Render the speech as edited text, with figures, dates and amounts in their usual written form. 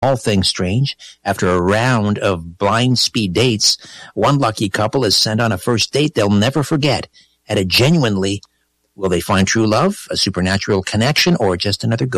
all things strange. After a round of blind speed dates, one lucky couple is sent on a first date they'll never forget. Will they find true love, a supernatural connection, or just another ghost?